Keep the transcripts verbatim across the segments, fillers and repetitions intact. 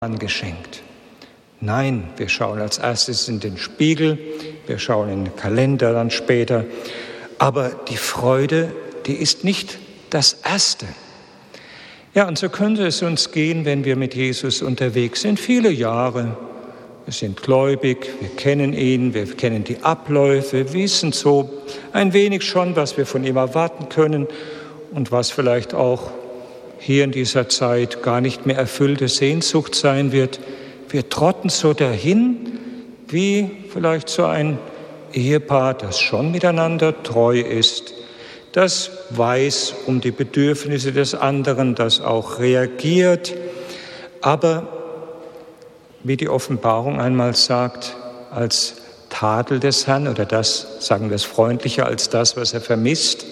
angeschenkt. Nein, wir schauen als erstes in den Spiegel, wir schauen in den Kalender dann später. Aber die Freude, die ist nicht das Erste. Ja, und so könnte es uns gehen, wenn wir mit Jesus unterwegs sind. Viele Jahre, wir sind gläubig, wir kennen ihn, wir kennen die Abläufe, wir wissen so ein wenig schon, was wir von ihm erwarten können und was vielleicht auch hier in dieser Zeit gar nicht mehr erfüllte Sehnsucht sein wird. Wir trotten so dahin, wie vielleicht so ein Ehepaar, das schon miteinander treu ist, das weiß um die Bedürfnisse des anderen, das auch reagiert. Aber wie die Offenbarung einmal sagt, als Tadel des Herrn, oder das, sagen wir es freundlicher, als das, was er vermisst: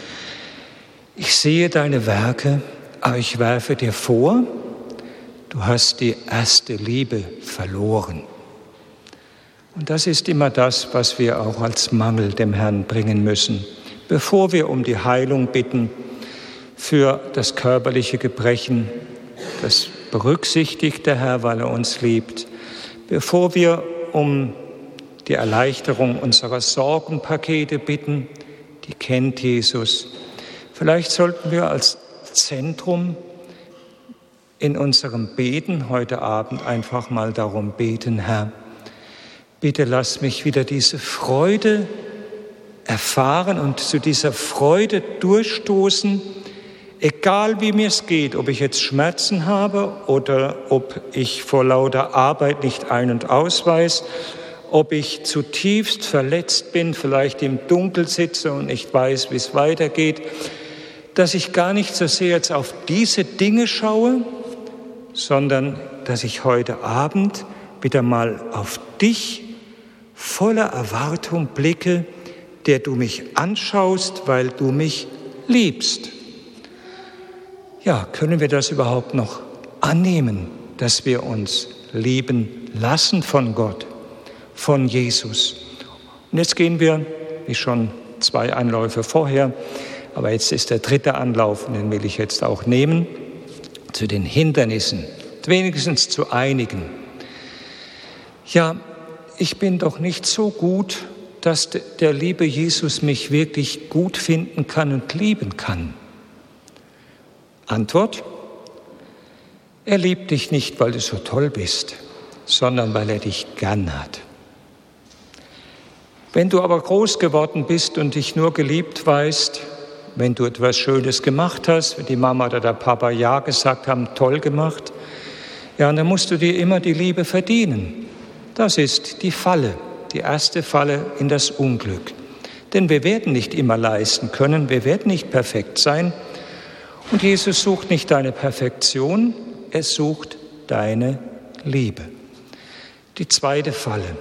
Ich sehe deine Werke, aber ich werfe dir vor, du hast die erste Liebe verloren. Und das ist immer das, was wir auch als Mangel dem Herrn bringen müssen. Bevor wir um die Heilung bitten für das körperliche Gebrechen, das berücksichtigt der Herr, weil er uns liebt. Bevor wir um die Erleichterung unserer Sorgenpakete bitten, die kennt Jesus. Vielleicht sollten wir als Zentrum in unserem Beten heute Abend einfach mal darum beten: Herr, bitte lass mich wieder diese Freude erfahren und zu dieser Freude durchstoßen, egal wie mir es geht, ob ich jetzt Schmerzen habe oder ob ich vor lauter Arbeit nicht ein- und aus weiß, ob ich zutiefst verletzt bin, vielleicht im Dunkel sitze und nicht weiß, wie es weitergeht, dass ich gar nicht so sehr jetzt auf diese Dinge schaue, sondern dass ich heute Abend wieder mal auf dich voller Erwartung blicke, der du mich anschaust, weil du mich liebst. Ja, können wir das überhaupt noch annehmen, dass wir uns lieben lassen von Gott, von Jesus? Und jetzt gehen wir, wie schon zwei Anläufe vorher, aber jetzt ist der dritte Anlauf, und den will ich jetzt auch nehmen, zu den Hindernissen, wenigstens zu einigen. Ja, ich bin doch nicht so gut, dass der liebe Jesus mich wirklich gut finden kann und lieben kann. Antwort: Er liebt dich nicht, weil du so toll bist, sondern weil er dich gern hat. Wenn du aber groß geworden bist und dich nur geliebt weißt, wenn du etwas Schönes gemacht hast, wenn die Mama oder der Papa Ja gesagt haben, toll gemacht, ja, und dann musst du dir immer die Liebe verdienen. Das ist die Falle, die erste Falle in das Unglück. Denn wir werden nicht immer leisten können, wir werden nicht perfekt sein. Und Jesus sucht nicht deine Perfektion, er sucht deine Liebe. Die zweite Falle: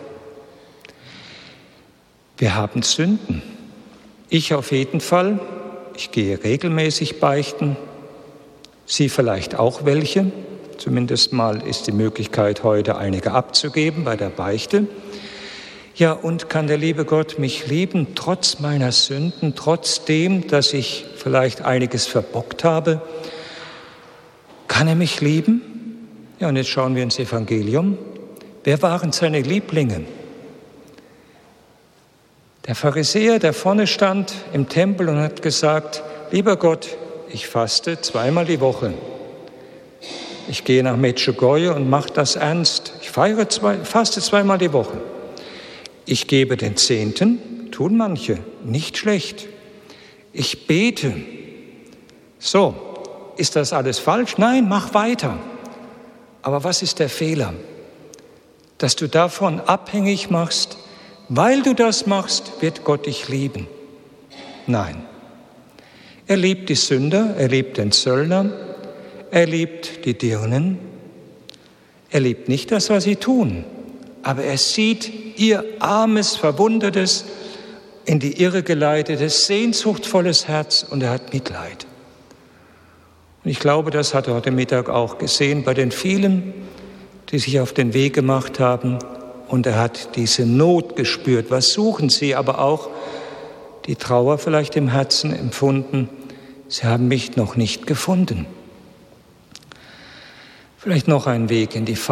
Wir haben Sünden. Ich auf jeden Fall. Ich gehe regelmäßig beichten. Sie vielleicht auch welche. Zumindest mal ist die Möglichkeit, heute einige abzugeben bei der Beichte. Ja, und kann der liebe Gott mich lieben, trotz meiner Sünden, trotzdem, dass ich vielleicht einiges verbockt habe? Kann er mich lieben? Ja, und jetzt schauen wir ins Evangelium. Wer waren seine Lieblinge? Der Pharisäer, der vorne stand im Tempel und hat gesagt: Lieber Gott, ich faste zweimal die Woche. Ich gehe nach Medjugorje und mache das ernst. Ich feiere zwei, faste zweimal die Woche. Ich gebe den Zehnten, tun manche, nicht schlecht. Ich bete. So, ist das alles falsch? Nein, mach weiter. Aber was ist der Fehler? Dass du davon abhängig machst, weil du das machst, wird Gott dich lieben. Nein. Er liebt die Sünder, er liebt den Zöllner, er liebt die Dirnen. Er liebt nicht das, was sie tun, aber er sieht ihr armes, verwundetes, in die Irre geleitetes, sehnsuchtvolles Herz und er hat Mitleid. Und ich glaube, das hat er heute Mittag auch gesehen bei den vielen, die sich auf den Weg gemacht haben. Und er hat diese Not gespürt. Was suchen sie? Aber auch die Trauer vielleicht im Herzen empfunden. Sie haben mich noch nicht gefunden. Vielleicht noch ein Weg in die